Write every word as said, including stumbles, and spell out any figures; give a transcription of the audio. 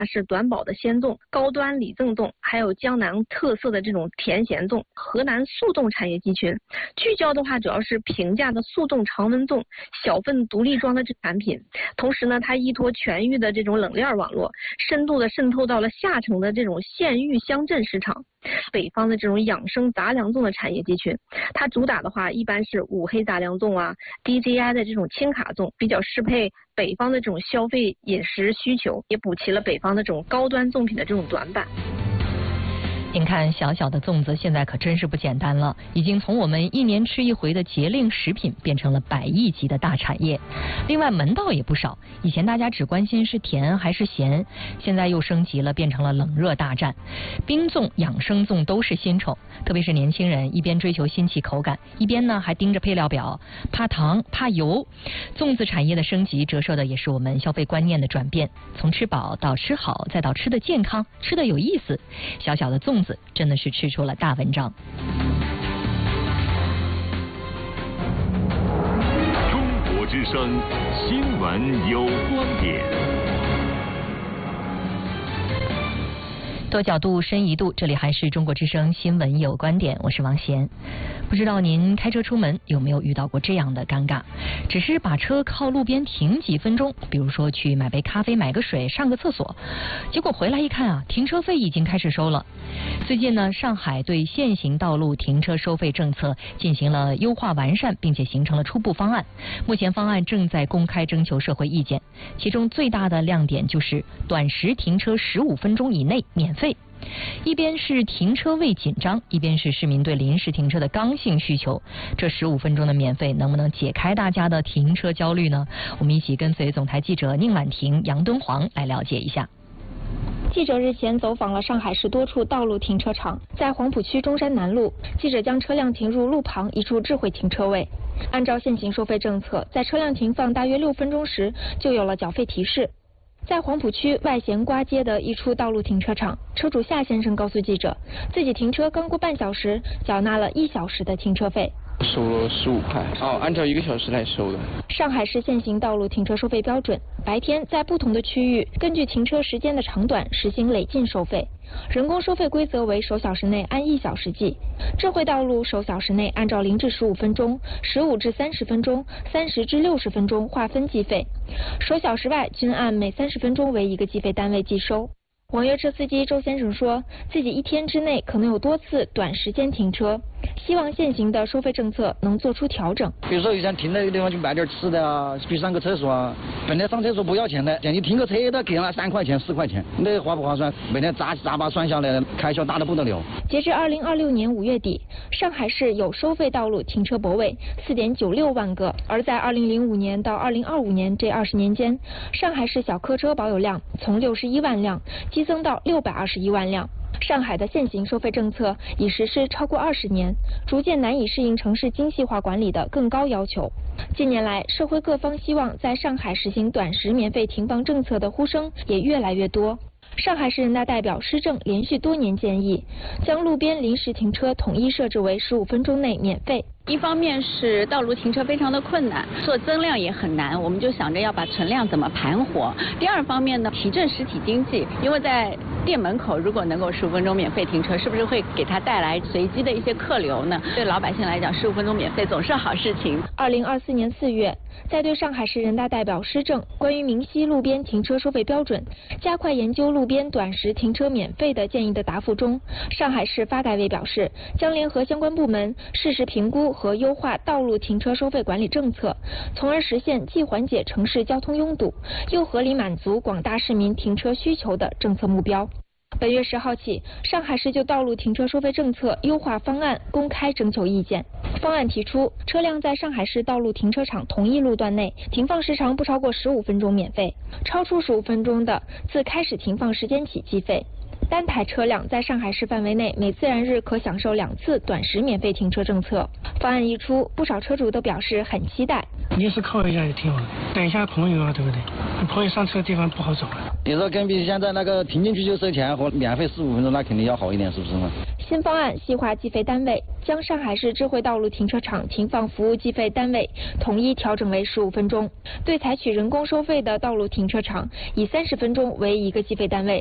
是短保的鲜粽、高端礼赠粽，还有江南特色的这种甜咸粽。河南速冻产业集群聚焦的话，主要是平价的速冻常温粽、小份独立装的这产品。同时呢，它依托全域的这种冷链网络，深度的渗透到了下沉的这种县域乡镇市场。北方的这种养生杂粮粽的产业集群，它主打的话一般是五黑杂粮粽啊 ，D J I 的这种轻卡粽，比较适配北方的这种消费饮食需求，也补齐了北方的这种高端粽品的这种短板。 您看，小小的粽子现在可真是不简单了，已经从我们一年吃一回的节令食品变成了百亿级的大产业。另外门道也不少，以前大家只关心是甜还是咸，现在又升级了，变成了冷热大战。冰粽、养生粽都是新宠，特别是年轻人一边追求新奇口感，一边呢还盯着配料表，怕糖怕油。粽子产业的升级折射的也是我们消费观念的转变，从吃饱到吃好，再到吃的健康，吃的有意思。小小的粽子真的是吃出了大文章。 中国之声新闻有观点， 多角度深一度，这里还是中国之声新闻有观点，我是王贤。不知道您开车出门有没有遇到过这样的尴尬，只是把车靠路边停几分钟，比如说去买杯咖啡、买个水、上个厕所，结果回来一看啊，停车费已经开始收了。最近呢，上海对现行道路停车收费政策进行了优化完善，并且形成了初步方案。目前方案正在公开征求社会意见，其中最大的亮点就是短时停车十五分钟以内免费。一边是停车位紧张，一边是市民对临时停车的刚性需求，这十五分钟的免费能不能解开大家的停车焦虑呢？我们一起跟随总台记者宁婉婷、杨敦煌来了解一下。 记者日前走访了上海市多处道路停车场，在黄浦区中山南路，记者将车辆停入路旁一处智慧停车位。按照现行收费政策，在车辆停放大约六分钟时，就有了缴费提示。在黄浦区外咸瓜街的一处道路停车场，车主夏先生告诉记者，自己停车刚过半小时，缴纳了一小时的停车费。 收了十五块，哦，按照一个小时来收的。 上海市现行道路停车收费标准，白天在不同的区域，根据停车时间的长短实行累进收费。人工收费规则为首小时内按一小时计，智慧道路首小时内按照零至十五分钟、十五至三十分钟、三十至六十分钟划分计费，首小时外均按每三十分钟为一个计费单位计收。网约车司机周先生说，自己一天之内可能有多次短时间停车，希望现行的收费政策能做出调整。 比如说，有想停那个地方去买点吃的啊，去上个厕所啊，本来上厕所不要钱的，现在你停个车都给了三块钱、四块钱，那划不划算？每天杂七杂八算下来，开销大得不得了。 截至二零二六年五月底，上海市有收费道路停车泊位四点九六万个，而在二零零五年到二零二五年这二十年间，上海市小客车保有量从六十一万辆激增到六百二十一万辆。上海的现行收费政策已实施超过二十年，逐渐难以适应城市精细化管理的更高要求。近年来，社会各方希望在上海实行短时免费停放政策的呼声也越来越多。上海市人大代表施政连续多年建议，将路边临时停车统一设置为十五分钟内免费。 一方面是道路停车非常的困难，做增量也很难，我们就想着要把存量怎么盘活。第二方面呢，提振实体经济，因为在店门口如果能够十五分钟免费停车，是不是会给他带来随机的一些客流呢？对老百姓来讲，十五分钟免费总是好事情。 二零二四年四月，在对上海市人大代表施政关于明晰路边停车收费标准、加快研究路边短时停车免费的建议的答复中，上海市发改委表示，将联合相关部门适时评估和优化道路停车收费管理政策，从而实现既缓解城市交通拥堵，又合理满足广大市民停车需求的政策目标。本月十号起，上海市就道路停车收费政策优化方案公开征求意见。方案提出，车辆在上海市道路停车场同一路段内停放时长不超过十五分钟免费，超出十五分钟的，自开始停放时间起计费。单台车辆在上海市范围内每自然日可享受两次短时免费停车政策。方案一出，不少车主都表示很期待。 定是靠一下也挺好的，等一下朋友啊，对不对？朋友上车的地方不好找啊。 你说跟比现在那个停进去就收钱和免费十五分钟，那肯定要好一点，是不是嘛？ 新方案细化计费单位，将上海市智慧道路停车场停放服务计费单位统一调整为十五分钟。对采取人工收费的道路停车场，以三十分钟为一个计费单位。